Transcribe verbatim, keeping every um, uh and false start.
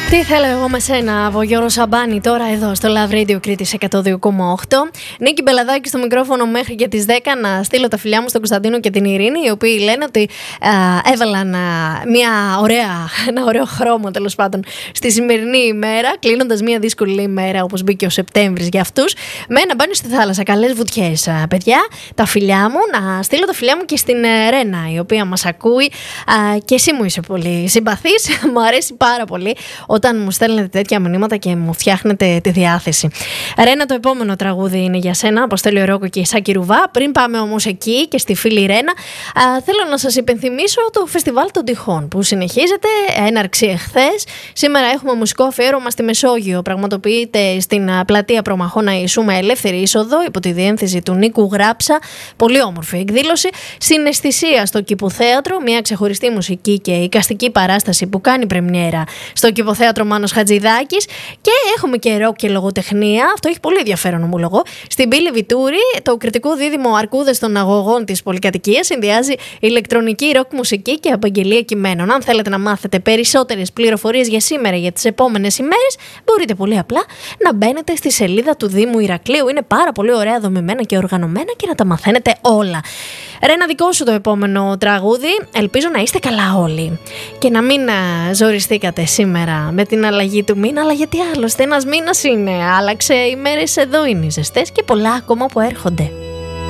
Τι θέλω εγώ με σένα από Γιώργο Σαμπάνη τώρα εδώ στο Love Radio Κρήτης εκατό δύο κόμμα οκτώ. Νίκη Μπελαδάκη στο μικρόφωνο μέχρι και τις δέκα να στείλω τα φιλιά μου στον Κωνσταντίνο και την Ειρήνη, οι οποίοι λένε ότι α, έβαλαν α, μια ωραία, ένα ωραίο χρώμα τέλος πάντων στη σημερινή ημέρα, κλείνοντας μια δύσκολη ημέρα όπως μπήκε ο Σεπτέμβρης για αυτούς, με ένα μπάνιο στη θάλασσα. Καλές βουτιές, α, παιδιά. Τα φιλιά μου, να στείλω τα φιλιά μου και στην uh, Ρένα, η οποία μας ακούει. Α, και εσύ μου είσαι πολύ συμπαθής, μου αρέσει πάρα πολύ όταν μου στέλνετε τέτοια μηνύματα και μου φτιάχνετε τη διάθεση. Ρένα, το επόμενο τραγούδι είναι για σένα, Αποστόλιο Ρόκο και Σάκη Ρουβά. Πριν πάμε όμως εκεί και στη φίλη Ρένα, α, θέλω να σας υπενθυμίσω το φεστιβάλ των τυχών που συνεχίζεται, έναρξη εχθές. Σήμερα έχουμε μουσικό αφιέρωμα στη Μεσόγειο. Πραγματοποιείται στην πλατεία Προμαχώνα Ιησού με ελεύθερη είσοδο υπό τη διένθεση του Νίκου Γράψα. Πολύ όμορφη εκδήλωση. Συναισθησία στο Κηποθέατρο, μια ξεχωριστή μουσική και εικαστική παράσταση που κάνει πρεμιέρα στο Κηποθέατρο Μάνος Χατζηδάκης. Και έχουμε και ροκ και λογοτεχνία. Αυτό έχει πολύ ενδιαφέρον ομολογώ. Στην Πύλη Βιτούρη, το κριτικό δίδυμο Αρκούδες των Αγωγών της Πολυκατοικίας συνδυάζει ηλεκτρονική ροκ μουσική και απαγγελία κειμένων. Αν θέλετε να μάθετε περισσότερες πληροφορίες για σήμερα, για τις επόμενες ημέρες, μπορείτε πολύ απλά να μπαίνετε στη σελίδα του Δήμου Ηρακλείου. Είναι πάρα πολύ ωραία δομημένα και οργανωμένα και να τα μαθαίνετε όλα. Ρένα, δικό σου το επόμενο τραγούδι. Ελπίζω να είστε καλά όλοι και να μην ζοριστήκατε σήμερα με την αλλαγή του μήνα, αλλά γιατί άλλωστε ένας μήνας είναι. Άλλαξε, οι μέρες εδώ είναι ζεστές και πολλά ακόμα που έρχονται.